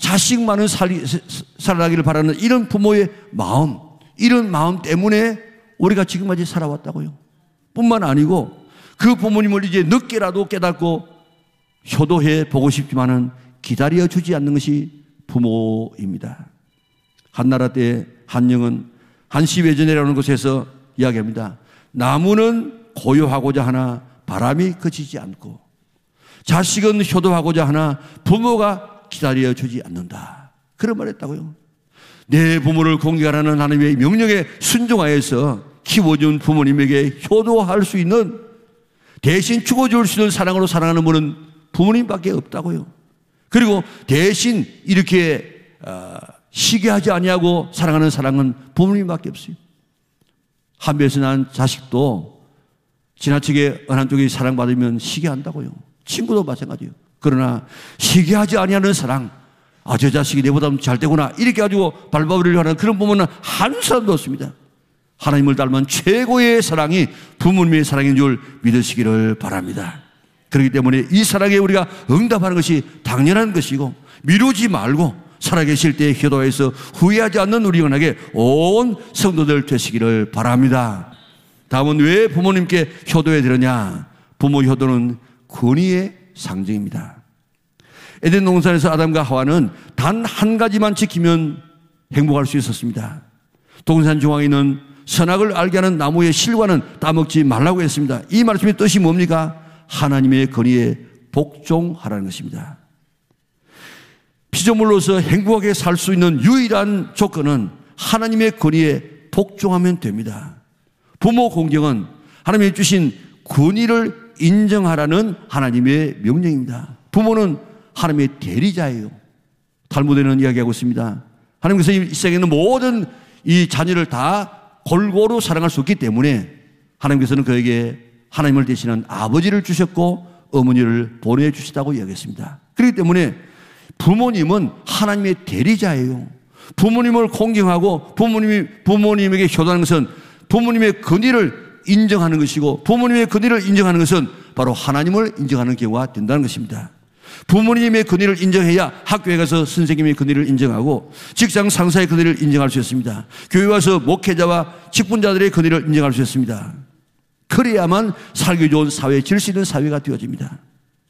자식만은 살아나기를 바라는 이런 부모의 마음, 이런 마음 때문에 우리가 지금까지 살아왔다고요. 뿐만 아니고 그 부모님을 이제 늦게라도 깨닫고 효도해 보고 싶지만은 기다려 주지 않는 것이 부모입니다. 한나라 때 한영은 한시외전이라는 곳에서 이야기합니다. 나무는 고요하고자 하나 바람이 그치지 않고 자식은 효도하고자 하나 부모가 기다려 주지 않는다. 그런 말 했다고요. 내 부모를 공경하라는 하나님의 명령에 순종하여서 키워준 부모님에게 효도할 수 있는, 대신 죽어줄 수 있는 사랑으로 사랑하는 분은 부모님밖에 없다고요. 그리고 대신 이렇게 시게 하지 아니하고 사랑하는 사랑은 부모님밖에 없어요. 한배에서 난 자식도 지나치게 어느 한쪽이 사랑받으면 시게 한다고요. 친구도 마찬가지예요. 그러나 시게 하지 아니하는 사랑, 저 자식이 내보다 잘 되구나 이렇게 가지고 밟아버리려고 하는 그런 부모는 한 사람도 없습니다. 하나님을 닮은 최고의 사랑이 부모님의 사랑인 줄 믿으시기를 바랍니다. 그렇기 때문에 이 사랑에 우리가 응답하는 것이 당연한 것이고, 미루지 말고 살아계실 때 효도해서 후회하지 않는 우리 영혼에게 온 성도들 되시기를 바랍니다. 다음은 왜 부모님께 효도해야 되느냐? 부모 효도는 권위의 상징입니다. 에덴 동산에서 아담과 하와는 단 한 가지만 지키면 행복할 수 있었습니다. 동산 중앙에 있는 선악을 알게 하는 나무의 실과는 따먹지 말라고 했습니다. 이 말씀의 뜻이 뭡니까? 하나님의 권위에 복종하라는 것입니다. 피조물로서 행복하게 살 수 있는 유일한 조건은 하나님의 권위에 복종하면 됩니다. 부모 공경은 하나님이 주신 권위를 인정하라는 하나님의 명령입니다. 부모는 하나님의 대리자예요. 탈무드에는 이야기하고 있습니다. 하나님께서 이 세상에 있는 모든 이 자녀를 다 골고루 사랑할 수 없기 때문에 하나님께서는 그에게 하나님을 대신한 아버지를 주셨고 어머니를 보내주시다고 이야기했습니다. 그렇기 때문에 부모님은 하나님의 대리자예요. 부모님을 공경하고 부모님에게 효도하는 것은 부모님의 권위를 인정하는 것이고, 부모님의 권위를 인정하는 것은 바로 하나님을 인정하는 경우가 된다는 것입니다. 부모님의 권위를 인정해야 학교에 가서 선생님의 권위를 인정하고 직장 상사의 권위를 인정할 수 있습니다. 교회 와서 목회자와 직분자들의 권위를 인정할 수 있습니다. 그래야만 살기 좋은 사회, 질서 있는 사회가 되어집니다.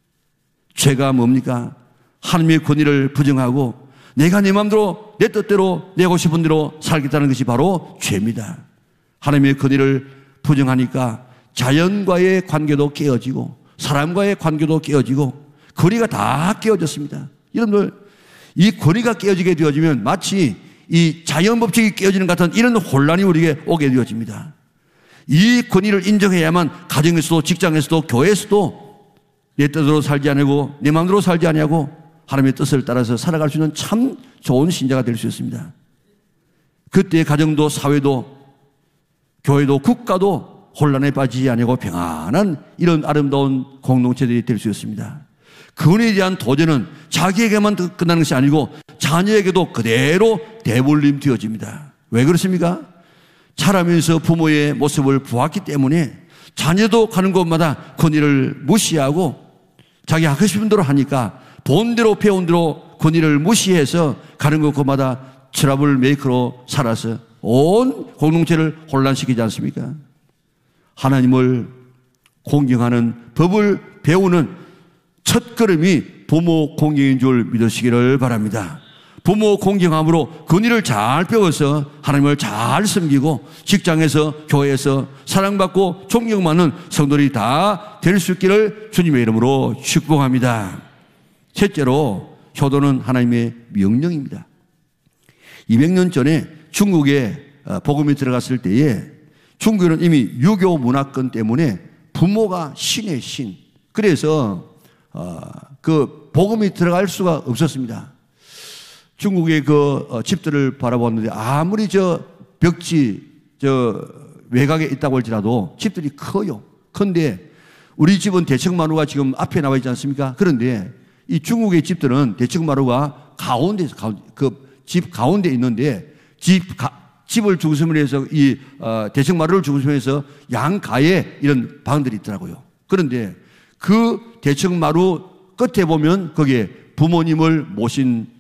죄가 뭡니까? 하나님의 권위를 부정하고 내가 내 마음대로 내 뜻대로 내고 싶은 대로 살겠다는 것이 바로 죄입니다. 하나님의 권위를 부정하니까 자연과의 관계도 깨어지고 사람과의 관계도 깨어지고 거리가 다 깨어졌습니다. 여러분들, 이 거리가 깨어지게 되어지면 마치 이 자연 법칙이 깨어지는 같은 이런 혼란이 우리에게 오게 되어집니다. 이 권위를 인정해야만 가정에서도 직장에서도 교회에서도 내 뜻으로 살지 않고 내 마음대로 살지 아니하고 하나님의 뜻을 따라서 살아갈 수 있는 참 좋은 신자가 될 수 있습니다. 그때 가정도 사회도 교회도 국가도 혼란에 빠지지 아니하고 평안한 이런 아름다운 공동체들이 될 수 있습니다. 권위에 대한 도전은 자기에게만 끝나는 것이 아니고 자녀에게도 그대로 대물림 되어집니다. 왜 그렇습니까? 자라면서 부모의 모습을 보았기 때문에 자녀도 가는 곳마다 권위를 무시하고 자기 하고 싶은 대로 하니까 본대로 배운 대로 권위를 무시해서 가는 곳마다 트러블 메이커로 살아서 온 공동체를 혼란시키지 않습니까? 하나님을 공경하는 법을 배우는 첫 걸음이 부모 공경인 줄 믿으시기를 바랍니다. 부모 공경함으로 권위를 잘 배워서 하나님을 잘 섬기고 직장에서 교회에서 사랑받고 존경받는 성도들이 다 될 수 있기를 주님의 이름으로 축복합니다. 셋째로 효도는 하나님의 명령입니다. 200년 전에 중국에 복음이 들어갔을 때에 중국에는 이미 유교 문화권 때문에 부모가 신의 신, 그래서 그 복음이 들어갈 수가 없었습니다. 중국의 그 집들을 바라보는데 아무리 저 벽지 외곽에 있다고 할지라도 집들이 커요. 그런데 우리 집은 대청마루가 지금 앞에 나와 있지 않습니까? 그런데 이 중국의 집들은 대청마루가 그 집 가운데 있는데 집을 중심으로 해서 이 대청마루를 중심으로 해서 양가에 이런 방들이 있더라고요. 그런데 그 대청마루 끝에 보면 거기에 부모님을 모신